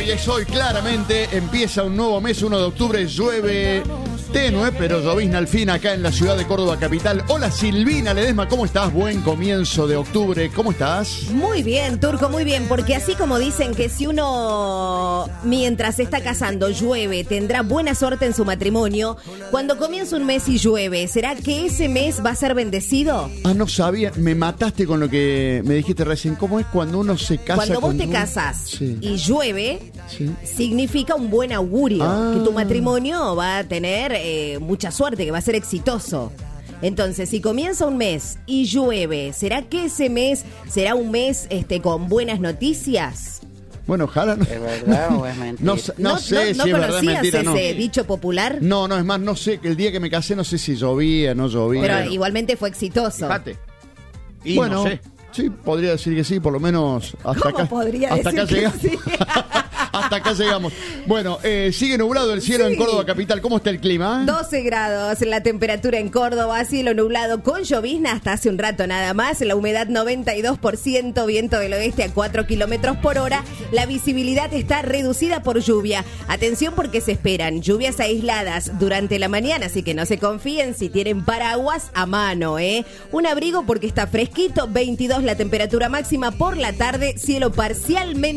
es hoy, claramente empieza un nuevo mes, 1 de octubre, llueve tenue, pero llovizna al fin acá en la ciudad de Córdoba capital. Hola Silvina Ledesma, ¿cómo estás? Buen comienzo de octubre, ¿cómo estás? Muy bien, Turco, muy bien, porque así como dicen que si uno mientras se está casando llueve, tendrá buena suerte en su matrimonio, cuando comienza un mes y llueve, ¿será que ese mes va a ser bendecido? Ah, no sabía, me mataste con lo que me dijiste recién. ¿Cómo es cuando uno se casa? Cuando vos te casas y llueve, significa un buen augurio, que tu matrimonio va a tener mucha suerte, que va a ser exitoso. Entonces, si comienza un mes y llueve, ¿será que ese mes será un mes con buenas noticias? Bueno, ojalá. ¿Es verdad o es mentira? No sé si es verdad o mentira. ¿No conocías ese dicho popular? No, es más, no sé, que el día que me casé no sé si llovía, no llovía. Pero igualmente fue exitoso. Fíjate. Y bueno, no sé. sí, podría decir que sí, por lo menos hasta ¿Cómo acá. podría hasta decir acá que llegamos. sí? Hasta acá llegamos. Bueno, sigue nublado el cielo en Córdoba capital. ¿Cómo está el clima? 12 grados la temperatura en Córdoba, cielo nublado con llovizna hasta hace un rato nada más, la humedad 92%, viento del oeste a 4 kilómetros por hora, la visibilidad está reducida por lluvia. Atención porque se esperan lluvias aisladas durante la mañana, así que no se confíen si tienen paraguas a mano, Un abrigo porque está fresquito, 22 la temperatura máxima por la tarde, cielo parcialmente